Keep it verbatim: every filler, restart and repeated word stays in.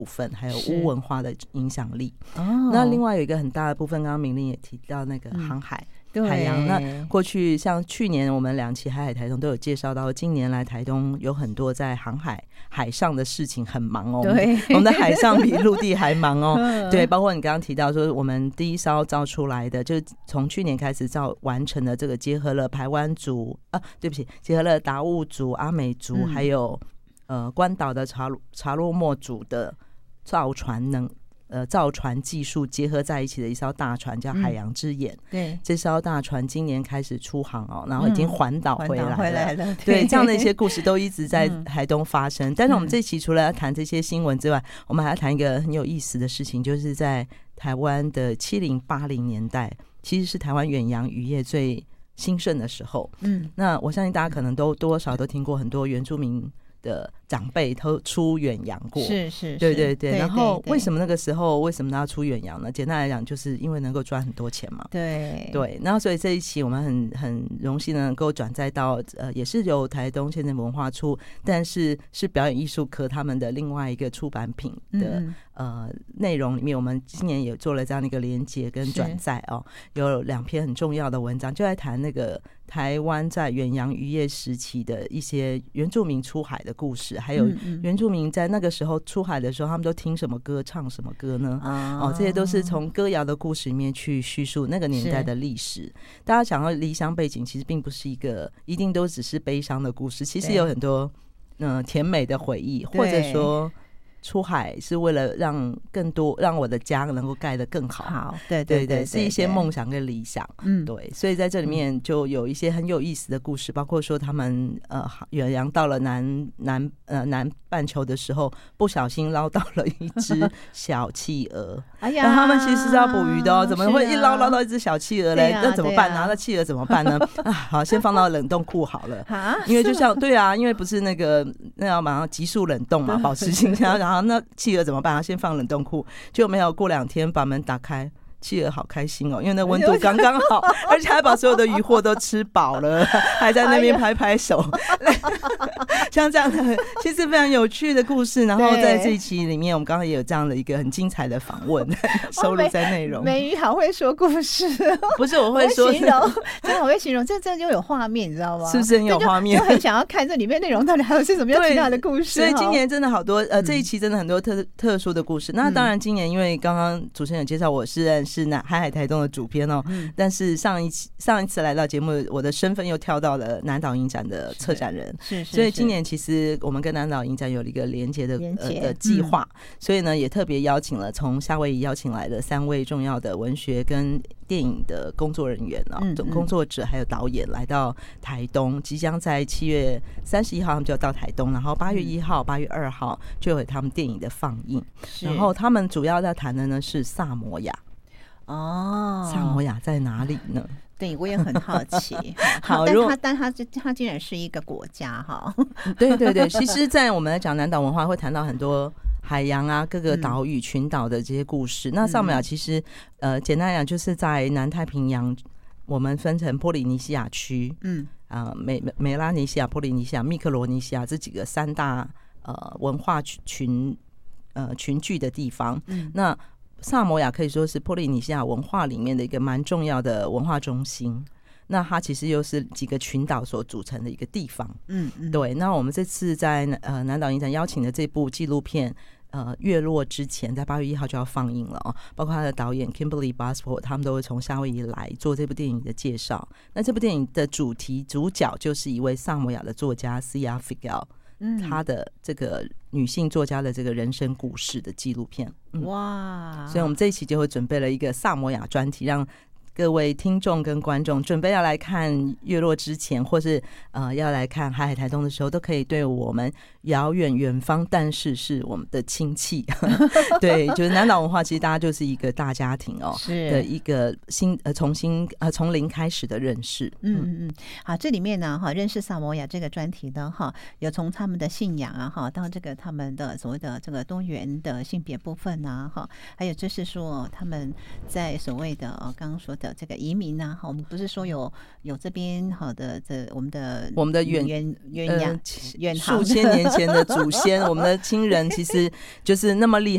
部分，还有巫文化的影响力。 哦， 那另外有一个很大的部分，刚刚明玲也提到那个航海。嗯海洋，那过去像去年我们两期海海台东都有介绍到，近年来台东有很多在航海海上的事情很忙哦， 对， 我们的海上比陆地还忙哦。对，包括你刚刚提到说，我们第一艘造出来的，就是从去年开始造完成的这个，结合了排湾族啊，对不起，结合了达悟族、阿美族，嗯、还有呃关岛的查查洛莫族的造船能。呃，造船技术结合在一起的一艘大船叫海洋之眼、嗯、 对， 这艘大船今年开始出航哦，然后已经环岛回来了、嗯、 回来了对, 对，这样的一些故事都一直在台东发生、嗯、但是我们这期除了要谈这些新闻之外、嗯、我们还要谈一个很有意思的事情，就是在台湾的七零八零年代其实是台湾远洋渔业最兴盛的时候。嗯，那我相信大家可能都多少都听过很多原住民的长辈都出远洋过， 是是， 对对 对, 对。然后为什么那个时候为什么他要出远洋呢？简单来讲，就是因为能够赚很多钱嘛。 对对。然后所以这一期我们很很荣幸能够转载到呃，也是由台东县政府文化处，但是是表演艺术科他们的另外一个出版品的、嗯、呃内容里面，我们今年也做了这样的一个连结跟转载哦，有两篇很重要的文章，就在谈那个台湾在远洋渔业时期的一些原住民出海的故事。还有原住民在那个时候出海的时候，他们都听什么歌唱什么歌呢、哦哦、这些都是从歌谣的故事里面去叙述那个年代的历史。大家想要离乡背景，其实并不是一个一定都只是悲伤的故事，其实有很多、呃、甜美的回忆，或者说出海是为了让更多让我的家能够盖得更好。 好，对对 对, 对, 对, 对， 是一些梦想跟理想。嗯，对，所以在这里面就有一些很有意思的故事，包括说他们呃远洋到了南南呃南半球的时候，不小心捞到了一只小企鹅。哎呀，他们其实是要捕鱼的哦，怎么会一捞捞到一只小企鹅嘞？那怎么办？拿到企鹅怎么办呢？啊，好，先放到冷冻库好了。因为就像对啊，因为不是那个那要马上急速冷冻嘛，保持新鲜。然后那企鹅怎么办？要先放冷冻库，就没有过两天把门打开。企鹅好开心哦，因为那温度刚刚好，而且还把所有的渔获都吃饱了，还在那边拍拍手。像这样的其实非常有趣的故事，然后在这一期里面我们刚刚也有这样的一个很精彩的访问收录在内容。 美鱼好会说故事， 不是我会说， 我会形容，真的好会形容，这真的就有画面，你知道吗？ 是不是很有画面？ 就, 就很想要看这里面内容到底还有些什么样其他的故事。 所以今年真的好多呃，这一期真的很多特特殊的故事。那当然今年因为刚刚主持人有介绍我是认识南海海台东的主编哦、嗯，但是上一期上一次来到节目，我的身份又跳到了南岛影展的策展人， 是 是, 是， 所以今年其实我们跟南岛影展有了一个连结的呃的计划、嗯，所以呢也特别邀请了从夏威夷邀请来的三位重要的文学跟电影的工作人员啊、哦，总、嗯、工作者还有导演来到台东，即将在七月三十一号他们就要到台东，然后八月一号、八月二号就有他们电影的放映，然后他们主要在谈的呢是萨摩亚。哦，萨摩亚在哪里呢？ 对，我也很好奇。好，但它但它它竟然是一个国家哈。 对对对，其实，在我们来讲南岛文化，会谈到很多海洋啊、各个岛屿、群岛的这些故事。嗯、那萨摩亚其实，呃，简单来讲，就是在南太平洋，我们分成波利尼西亚区，嗯啊、呃，美美拉尼西亚、波利尼西亚、密克罗尼西亚这几个三大呃文化群呃群聚的地方。嗯，那萨摩亚可以说是波利尼西亚文化里面的一个蛮重要的文化中心，那它其实又是几个群岛所组成的一个地方。嗯嗯，对。那我们这次在呃南岛影展邀请的这部纪录片，呃，月落之前，在八月一号就要放映了哦。包括他的导演 Kimberly Bosford， 他们都会从夏威夷来做这部电影的介绍。那这部电影的主题主角就是一位萨摩亚的作家 Sia Figel。嗯，他的这个女性作家的这个人生故事的纪录片、嗯、哇！所以我们这一期就会准备了一个萨摩亚专题，让各位听众跟观众准备要来看月落之前，或是呃要来看海海台东的时候，都可以对我们遥远远方但是是我们的亲戚对，就是南岛文化其实大家就是一个大家庭哦的一个新呃重新呃从零开始的认识。 嗯嗯嗯，好，这里面呢哈，认识萨摩亚这个专题呢哈，有从他们的信仰啊哈，到这个他们的所谓的这个多元的性别部分啊哈，还有就是说他们在所谓的呃刚刚说的这个移民啊，我们不是说有有这边好的这我们的我们的远远远洋、呃、远数千年前的祖先，我们的亲人其实就是那么厉